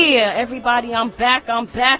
Yeah, everybody, I'm back.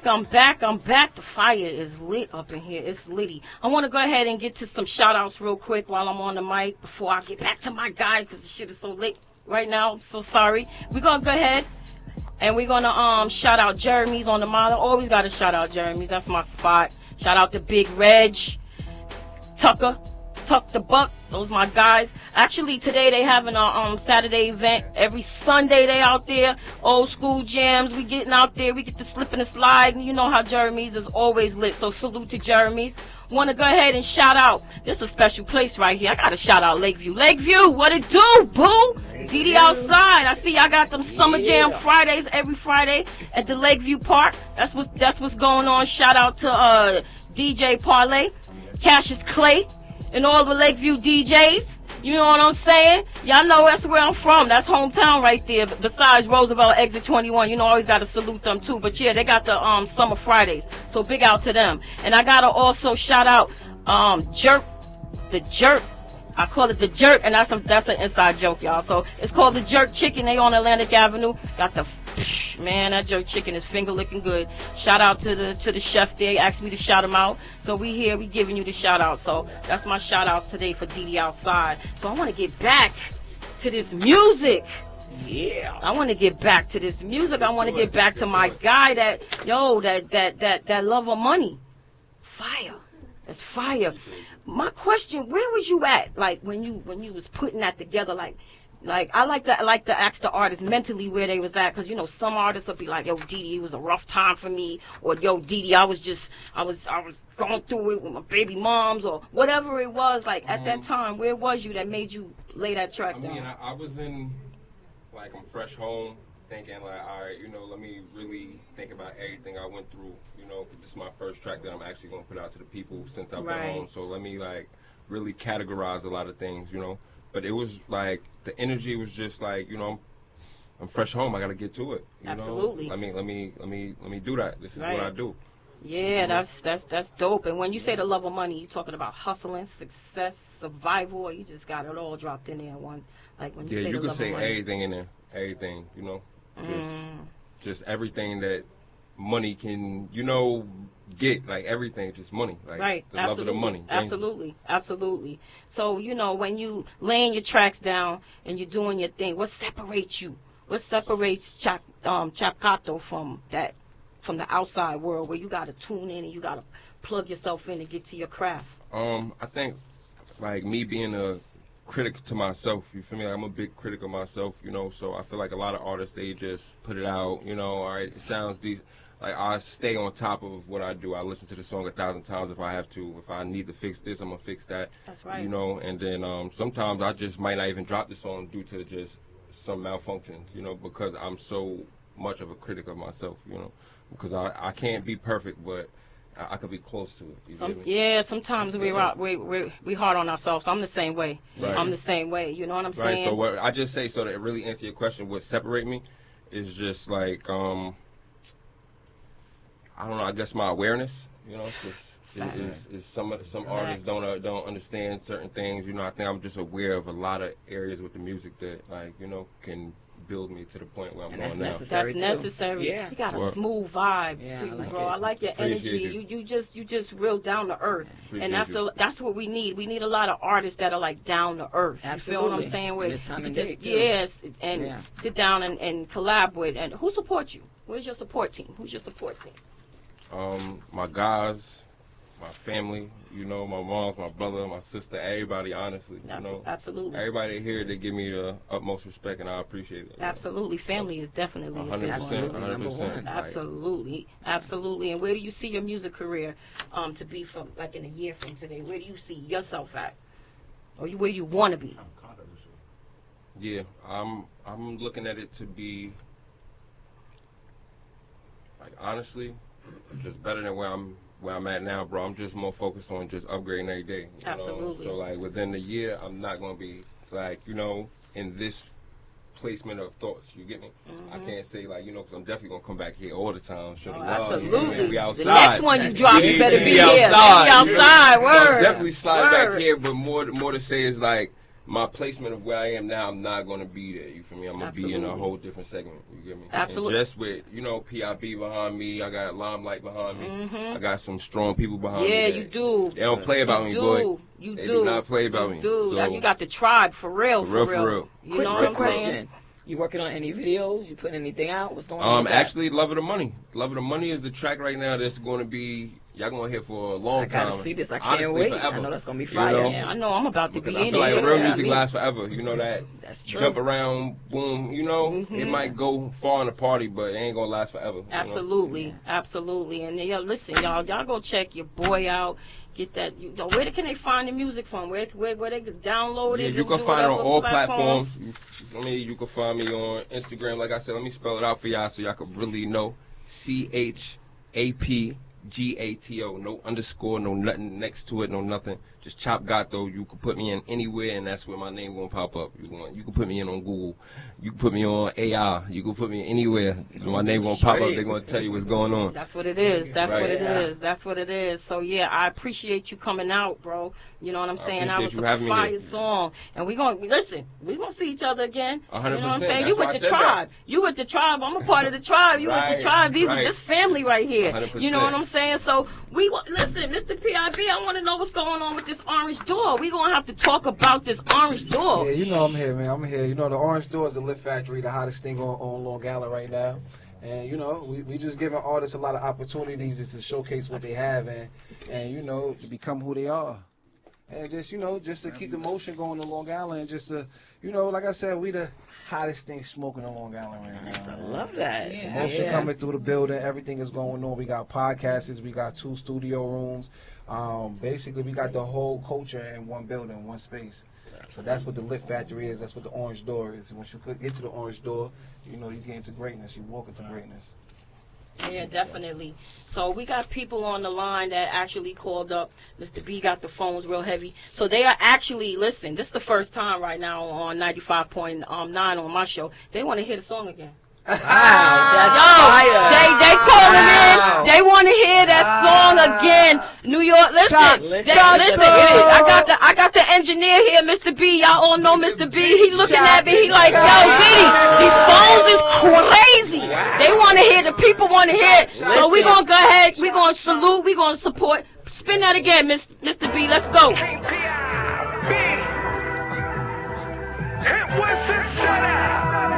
The fire is lit up in here. It's litty. I want to go ahead and get to some shout outs real quick while I'm on the mic before I get back to my guy because the shit is so lit right now. I'm so sorry. We're going to go ahead and we're going to shout out Jeremy's on the model. Always got to shout out Jeremy's. That's my spot. Shout out to Big Reg, Tucker, Tuck the Buck. Those my guys. Actually, today they having a Saturday event. Every Sunday they out there. Old school jams. We getting out there. We get to slip and slide. And you know how Jeremy's is always lit. So salute to Jeremy's. Want to go ahead and shout out. This is a special place right here. I got to shout out Lakeview. Lakeview, what it do, boo? DD outside. I see y'all got them Summer Jam Fridays every Friday at the Lakeview Park. That's what's going on. Shout out to DJ Parlay, Cassius Clay, and all the Lakeview DJs. You know what I'm saying? Y'all know that's where I'm from. That's hometown right there. Besides Roosevelt Exit 21, you know, I always got to salute them too. But yeah, they got the Summer Fridays. So big out to them. And I got to also shout out Jerk, the Jerk. I call it the Jerk, and that's an inside joke, y'all. So it's called the Jerk Chicken. They on Atlantic Avenue. Got the man, that jerk chicken is finger licking good. Shout out to the chef there. He asked me to shout him out. So we here, we giving you the shout out. So that's my shout outs today for DD Outside. So I want to get back to this music. Yeah. I want to get back to this music. I want to get back to my guy that love of money. Fire. That's fire. My question, where was you at, like, when you was putting that together, like I like to ask the artists mentally where they was at, because, you know, some artists will be like, yo, Dee, it was a rough time for me, or yo, Dee, I was going through it with my baby moms, or whatever it was, like, at that time, where was you that made you lay that track down? I was in, like, I'm fresh home, thinking, like, all right, you know, let me really think about everything I went through, you know, 'cause this is my first track that I'm actually going to put out to the people since I've been home. So let me, like, really categorize a lot of things, you know. But it was, like, the energy was just, like, you know, I'm fresh home. I got to get to it. You Absolutely. know? Let me do that. This is what I do. Yeah, that's dope. And when you say the love of money, you talking about hustling, success, survival, or you just got it all dropped in there in one. Like when you say the love of money. Yeah, you can say everything in there. Everything, you know. Just everything that money can, you know, get, like everything, just money, like right. The love of the money. Absolutely. So, you know, when you laying your tracks down and you're doing your thing, what separates you? What separates Chacato from the outside world where you got to tune in and you got to plug yourself in to get to your craft? I think, like, me being a critic to myself, you feel me? Like, I'm a big critic of myself, you know, so I feel like a lot of artists, they just put it out, you know, all right, it sounds decent. Like, I stay on top of what I do. I listen to the song 1,000 times if I have to. If I need to fix this, I'm going to fix that. That's right. You know, and then sometimes I just might not even drop the song due to just some malfunctions, you know, because I'm so much of a critic of myself, you know, because I can't be perfect, but I could be close to it. Yeah, sometimes we hard on ourselves. I'm the same way. Right. I'm the same way. You know what I'm saying? Right. So what I just say, so to really answer your question, what separate me is just like I don't know. I guess my awareness. You know, is some artists don't understand certain things. You know, I think I'm just aware of a lot of areas with the music that, like, you know, can build me to the point where I'm going now. That's necessary. Yeah. You got a smooth vibe to you, bro. I like your energy. You just real down to earth, and that's what we need. We need a lot of artists that are like down to earth. Absolutely. You feel what I'm saying? Where you can just sit down and collab with. And who supports you? Where's your support team? Who's your support team? My guys, my family, you know, my mom, my brother, my sister, everybody, honestly. You know, absolutely. Everybody here, they give me the utmost respect, and I appreciate it. Absolutely. Family is definitely 100%. 100%. Absolutely. And where do you see your music career to be from, like, in a year from today? Where do you see yourself at? Or where you want to be? Yeah, I'm looking at it to be, like, honestly, just better than where I'm at now, bro. I'm just more focused on just upgrading every day. Absolutely. So, like, within the year, I'm not going to be, like, you know, in this placement of thoughts. You get me? Mm-hmm. I can't say, like, you know, because I'm definitely going to come back here all the time. Absolutely. We outside. The next one you drop, you better be here. Outside. Be outside. Word. So definitely slide back here, but more to say is, like, my placement of where I am now, I'm not going to be there. You feel me? I'm going to be in a whole different segment. You get me? Absolutely. And just with, you know, PIB behind me, I got Limelight behind me. Mm-hmm. I got some strong people behind me. Yeah, you do. They don't play about me, boy. You They do not play about me. Do. So, you got the tribe, for real. For real. You know what I'm question. saying? You working on any videos? You putting anything out? What's going on? Actually, Love of the Money. Love of the Money is the track right now that's going to be, y'all going to hear for a long time. I gotta see this. I can't Honestly, wait. forever. I know that's going to be fire. You know? Yeah, I know. I'm about to Because be I in feel it. like real music lasts forever. You know that? That's true. Jump around, boom, you know? Mm-hmm. It might go far in the party, but it ain't going to last forever. Absolutely. You know? Absolutely. And listen, y'all go check your boy out. Get that. Where can they find the music from? Where they can download it? Yeah, you can find it on all platforms. You can find me on Instagram. Like I said, let me spell it out for y'all so y'all can really know. CHAPGATO. No underscore, no nothing next to it, no nothing. Just Chop Gato. You can put me in anywhere, and that's where my name gonna pop up. You can put me in on Google. You can put me on AI. You can put me anywhere. My name gonna pop up. They're gonna tell you what's going on. That's what it is. That's right. what it is. That's what it is. So yeah, I appreciate you coming out, bro. You know what I'm saying? That was a fire song, and we gonna see each other again. 100%. You know what I'm saying? That's You with the tribe. You with the tribe. I'm a part of the tribe. You with the tribe. These are this family right here. 100%. You know what I'm saying? So listen, Mr. PIB. I want to know what's going on with this orange door. We gonna have to talk about this orange door. Yeah, you know I'm here, man. I'm here. You know the orange door is the Lit Factory, the hottest thing on Long Island right now. And, you know, we just giving artists a lot of opportunities to showcase what they have and you know, to become who they are. And just, you know, just to keep the motion going on Long Island. And just to, you know, like I said, we the hottest thing smoking on Long Island right now. I love that. Yeah. Motion coming through the building. Everything is going on. We got podcasts. We got 2 studio rooms. Basically, we got the whole culture in one building, one space. So that's what the Lit Factory is. That's what the orange door is. And once you get to the orange door, you know you get into greatness. You walk into greatness. Yeah, definitely. So we got people on the line that actually called up. Mr. B got the phones real heavy. So they are actually, listen, this is the first time right now on 95.9 on my show. They want to hear the song again. Wow, that's fire. They calling in. They want to hear that song again. New York, listen. I got the engineer here, Mr. B. Y'all all know Mr. B. He looking at me. He like, yo, Diddy, these phones is crazy. They want to hear. The people want to hear it. So we gonna go ahead. We gonna salute. We gonna support. Spin that again, Mr. B. Let's go. It was a setup.